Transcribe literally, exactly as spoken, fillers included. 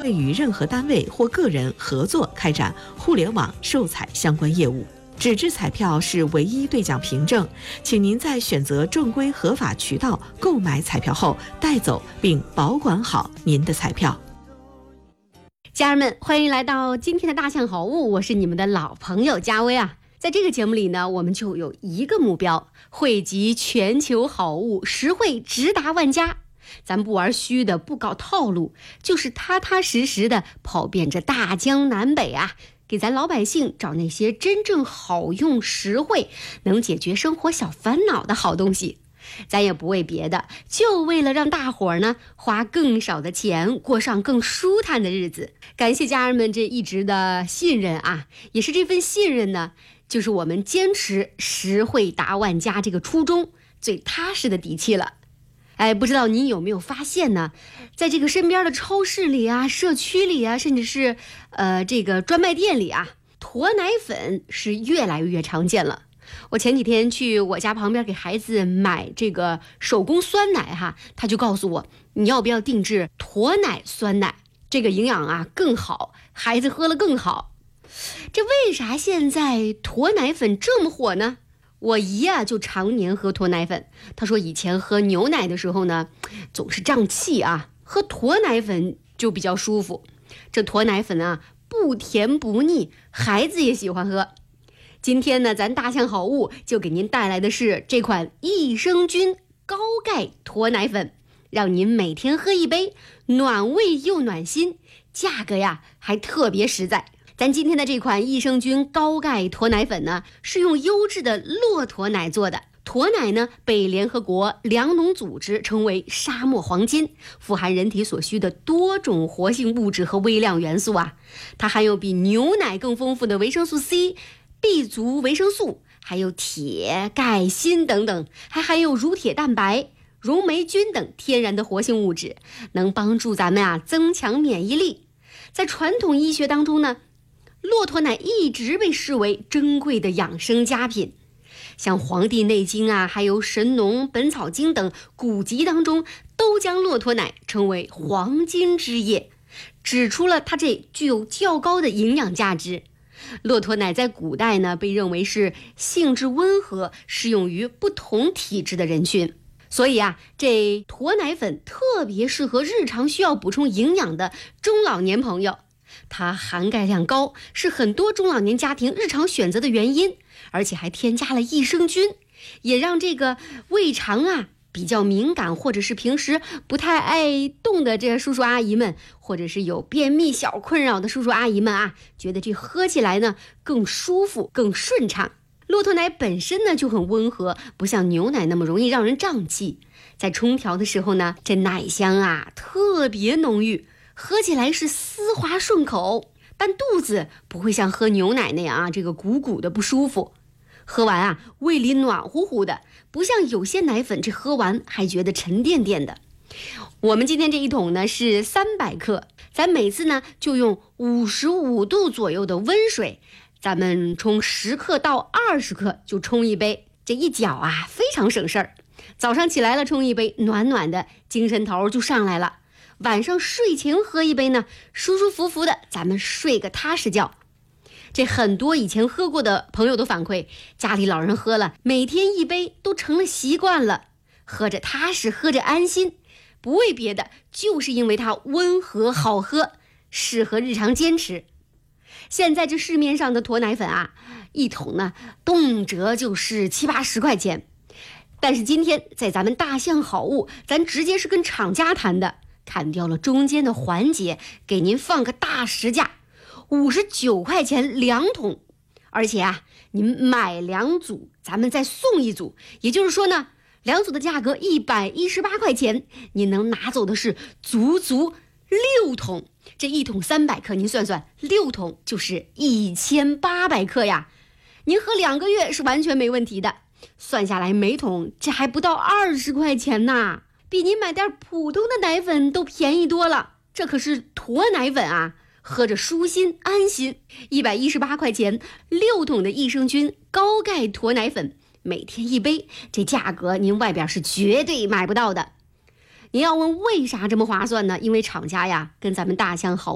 可以与任何单位或个人合作开展互联网售彩相关业务。纸质彩票是唯一兑奖凭证，请您在选择正规合法渠道购买彩票后，带走并保管好您的彩票。 家人们，欢迎来到今天的大象好物，我是你们的老朋友佳薇啊。在这个节目里呢，我们就有一个目标，汇集全球好物，实惠直达万家。咱不玩虚的，不搞套路，就是踏踏实实的跑遍这大江南北啊，给咱老百姓找那些真正好用、实惠，能解决生活小烦恼的好东西。咱也不为别的，就为了让大伙儿呢花更少的钱，过上更舒坦的日子。感谢家人们这一直的信任啊，也是这份信任呢，就是我们坚持实惠达万家这个初衷最踏实的底气了。哎，不知道您有没有发现呢，在这个身边的超市里啊、社区里啊，甚至是呃这个专卖店里啊，鸵奶粉是越来越常见了。我前几天去我家旁边给孩子买这个手工酸奶哈，他就告诉我，你要不要定制鸵奶酸奶，这个营养啊更好，孩子喝了更好。这为啥现在鸵奶粉这么火呢？我姨啊就常年喝鸵奶粉，她说以前喝牛奶的时候呢总是胀气啊，喝鸵奶粉就比较舒服。这鸵奶粉啊不甜不腻，孩子也喜欢喝。今天呢，咱大象好物就给您带来的是这款益生菌高钙鸵奶粉，让您每天喝一杯，暖胃又暖心，价格呀还特别实在。咱今天的这款益生菌高钙鸵奶粉呢，是用优质的骆驼奶做的。驼奶呢，被联合国粮农组织称为沙漠黄金，富含人体所需的多种活性物质和微量元素啊。它含有比牛奶更丰富的维生素 C、B 族维生素，还有铁、钙、锌等等，还含有乳铁蛋白、溶霉菌等天然的活性物质，能帮助咱们啊增强免疫力。在传统医学当中呢，骆驼奶一直被视为珍贵的养生佳品，像《黄帝内经》啊，还有《神农本草经》等古籍当中，都将骆驼奶称为黄金之液，指出了它这具有较高的营养价值。骆驼奶在古代呢，被认为是性质温和，适用于不同体质的人群。所以啊，这驼奶粉特别适合日常需要补充营养的中老年朋友。它含钙量高，是很多中老年家庭日常选择的原因，而且还添加了益生菌，也让这个胃肠啊比较敏感，或者是平时不太爱动的这叔叔阿姨们，或者是有便秘小困扰的叔叔阿姨们啊，觉得这喝起来呢更舒服更顺畅。骆驼奶本身呢就很温和，不像牛奶那么容易让人胀气，在冲调的时候呢，这奶香啊特别浓郁，喝起来是丝滑顺口，但肚子不会像喝牛奶那样啊这个鼓鼓的不舒服。喝完啊胃里暖乎乎的，不像有些奶粉这喝完还觉得沉甸甸的。我们今天这一桶呢是三百克，咱每次呢就用五十五度左右的温水，咱们冲十克到二十克就冲一杯，这一搅啊非常省事儿。早上起来了冲一杯，暖暖的，精神头就上来了。晚上睡前喝一杯呢，舒舒服服的，咱们睡个踏实觉。这很多以前喝过的朋友都反馈，家里老人喝了，每天一杯都成了习惯了，喝着踏实，喝着安心，不为别的，就是因为它温和好喝，适合日常坚持。现在这市面上的驼奶粉啊，一桶呢动辄就是七八十块钱，但是今天在咱们大象好物，咱直接是跟厂家谈的，砍掉了中间的环节，给您放个大实价，五十九块钱两桶，而且啊，您买两组，咱们再送一组，也就是说呢，两组的价格一百一十八块钱，您能拿走的是足足六桶。这一桶三百克，您算算，六桶就是一千八百克呀，您喝两个月是完全没问题的。算下来每桶这还不到二十块钱呐，比您买点普通的奶粉都便宜多了。这可是驼奶粉啊，喝着舒心安心。一百一十八块钱六桶的益生菌高钙驼奶粉，每天一杯，这价格您外边是绝对买不到的。您要问为啥这么划算呢？因为厂家呀跟咱们大象好